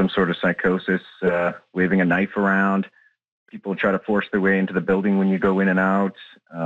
some sort of psychosis, waving a knife around. People try to force their way into the building when you go in and out.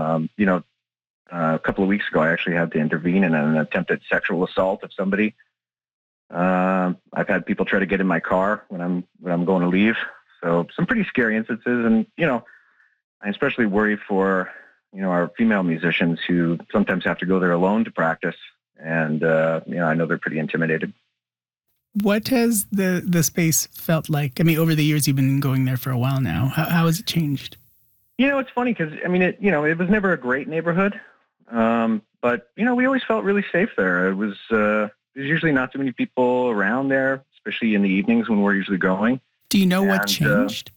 A couple of weeks ago, I actually had to intervene in an attempted sexual assault of somebody. I've had people try to get in my car when I'm going to leave. So some pretty scary instances, and I especially worry for our female musicians who sometimes have to go there alone to practice, and I know they're pretty intimidated. What has the space felt like? I mean, over the years you've been going there for a while now. How has it changed? It's funny because it was never a great neighborhood, but we always felt really safe there. It was there's usually not too many people around there, especially in the evenings when we're usually going. Do you know what changed?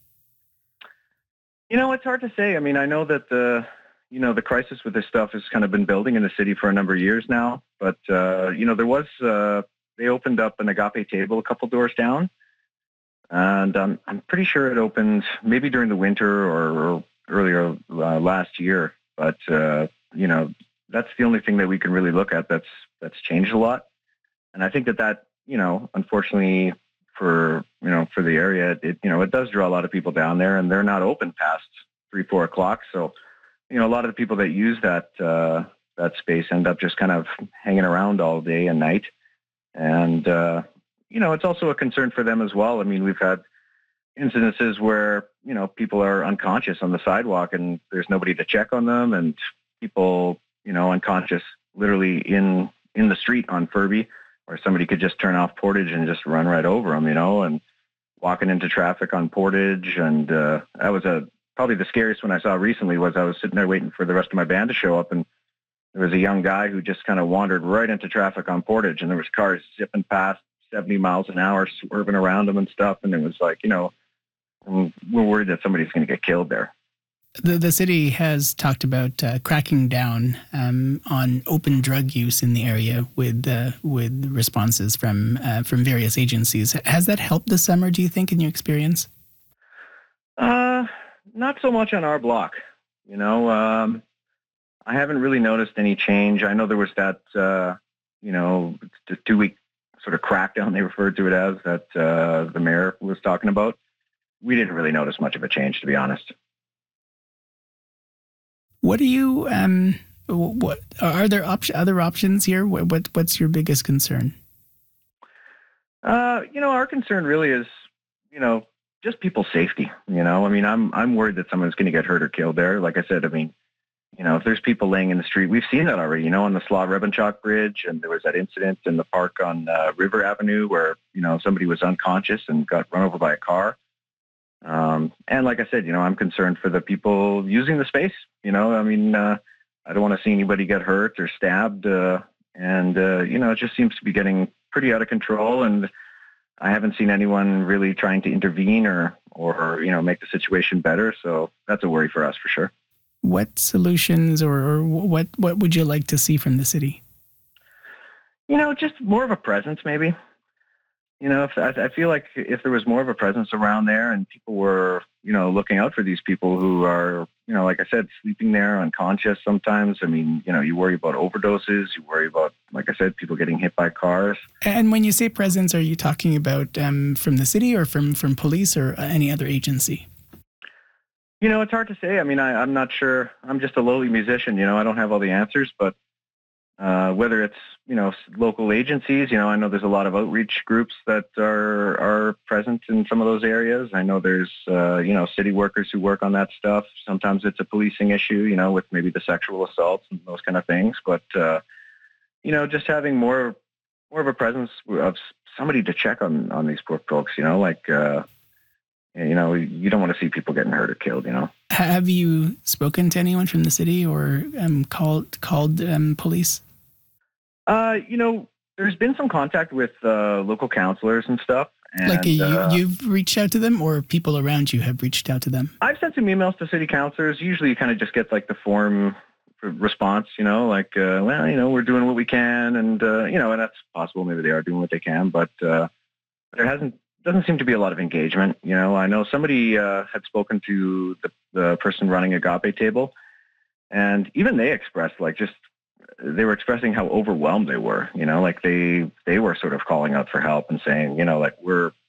It's hard to say. I mean, I know that the crisis with this stuff has kind of been building in the city for a number of years now. But, there was, they opened up an Agape table a couple doors down. And I'm pretty sure it opened maybe during the winter or earlier last year. But, that's the only thing that we can really look at that's changed a lot. And I think that unfortunately for the area, it does draw a lot of people down there, and they're not open past 3-4 o'clock. So, a lot of the people that use that space end up just kind of hanging around all day and night. And, it's also a concern for them as well. I mean, we've had incidences where, people are unconscious on the sidewalk and there's nobody to check on them, and people, unconscious literally in the street on Furby, where somebody could just turn off Portage and just run right over them, and walking into traffic on Portage. And that was probably the scariest one I saw recently. Was I was sitting there waiting for the rest of my band to show up, and there was a young guy who just kind of wandered right into traffic on Portage, and there was cars zipping past 70 miles an hour, swerving around him and stuff. And it was like, we're worried that somebody's going to get killed there. The city has talked about cracking down on open drug use in the area with responses from various agencies. Has that helped this summer, do you think, in your experience? Not so much on our block. I haven't really noticed any change. I know there was that, the 2-week sort of crackdown, they referred to it as, that the mayor was talking about. We didn't really notice much of a change, to be honest. What do you, what are there other options here? What's your biggest concern? Our concern really is, just people's safety. I mean, I'm worried that someone's going to get hurt or killed there. Like I said, I mean, if there's people laying in the street, we've seen that already, on the Slaw-Rebenchok Bridge, and there was that incident in the park on River Avenue where, somebody was unconscious and got run over by a car. And like I said, I'm concerned for the people using the space. I mean, I don't want to see anybody get hurt or stabbed. It just seems to be getting pretty out of control. And I haven't seen anyone really trying to intervene or make the situation better. So that's a worry for us for sure. What solutions or what would you like to see from the city? Just more of a presence, maybe. I feel like if there was more of a presence around there and people were, looking out for these people who are, like I said, sleeping there unconscious sometimes. I mean, you worry about overdoses. You worry about, like I said, people getting hit by cars. And when you say presence, are you talking about from the city or from police or any other agency? It's hard to say. I mean, I'm not sure. I'm just a lowly musician. I don't have all the answers, but whether it's, local agencies, I know there's a lot of outreach groups that are present in some of those areas. I know there's, city workers who work on that stuff. Sometimes it's a policing issue, with maybe the sexual assaults and those kind of things. But, just having more of a presence of somebody to check on these poor folks, you don't want to see people getting hurt or killed, Have you spoken to anyone from the city or called police? There's been some contact with local councillors and stuff. And, you've reached out to them, or people around you have reached out to them? I've sent some emails to city councillors. Usually you kind of just get like the form response, we're doing what we can. And, and that's possible. Maybe they are doing what they can, but there doesn't seem to be a lot of engagement. I know somebody had spoken to the person running Agape Table, and even they expressed they were expressing how overwhelmed they were, they were sort of calling out for help and saying, we're